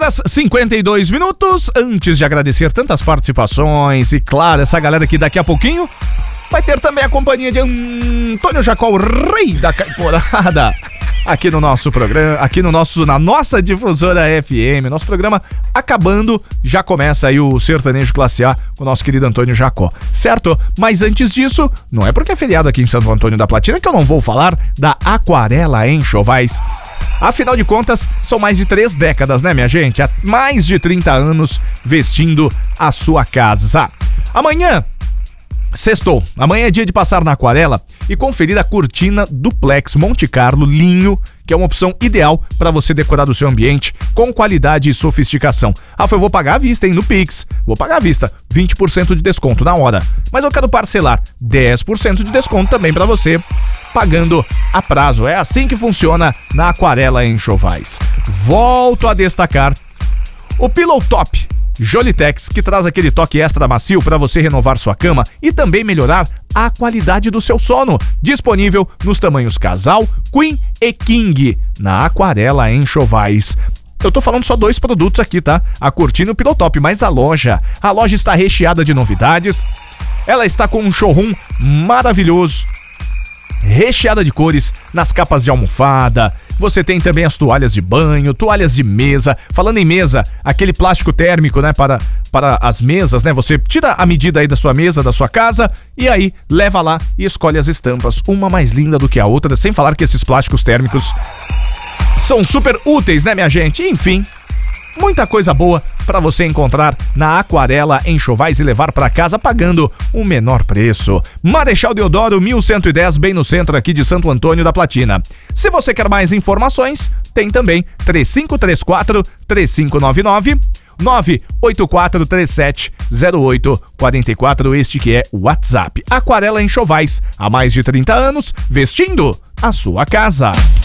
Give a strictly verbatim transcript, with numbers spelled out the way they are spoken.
cinquenta e dois minutos, antes de agradecer tantas participações e, claro, essa galera que daqui a pouquinho vai ter também a companhia de Antônio Jacó, o rei da caipora, aqui no nosso programa, aqui no nosso, na nossa difusora F M. Nosso programa acabando, já começa aí o Sertanejo Classe A com o nosso querido Antônio Jacó, certo? Mas antes disso, não é porque é feriado aqui em Santo Antônio da Platina que eu não vou falar da Aquarela Enxovais. Afinal de contas, são mais de três décadas, né, minha gente? Há mais de trinta anos vestindo a sua casa. Amanhã, sextou. Amanhã é dia de passar na Aquarela e conferir a cortina duplex Monte Carlo linho, que é uma opção ideal para você decorar o seu ambiente com qualidade e sofisticação. Rafa, eu vou pagar à vista, hein, no Pix. Vou pagar à vista, vinte por cento de desconto na hora. Mas eu quero parcelar dez por cento de desconto também para você, pagando a prazo. É assim que funciona na Aquarela Enxovais. Volto a destacar o Pillow Top Jolitex, que traz aquele toque extra macio para você renovar sua cama e também melhorar a qualidade do seu sono. Disponível nos tamanhos casal, queen e king na Aquarela Enxovais. Eu tô falando só dois produtos aqui, tá? A cortina e o Pillow Top, mas a loja, a loja está recheada de novidades. Ela está com um showroom maravilhoso, recheada de cores nas capas de almofada. Você tem também as toalhas de banho, toalhas de mesa. Falando em mesa, aquele plástico térmico, né, para, para as mesas, né? Você tira a medida aí da sua mesa, da sua casa, e aí leva lá e escolhe as estampas, uma mais linda do que a outra, sem falar que esses plásticos térmicos são super úteis, né, minha gente? Enfim, muita coisa boa para você encontrar na Aquarela Enxovais e levar para casa pagando o menor preço. Marechal Deodoro mil cento e dez, bem no centro aqui de Santo Antônio da Platina. Se você quer mais informações, tem também três cinco três quatro, três cinco nove nove, nove oito quatro três sete zero oito quatro quatro, este que é o WhatsApp. Aquarela Enxovais, há mais de trinta anos, vestindo a sua casa.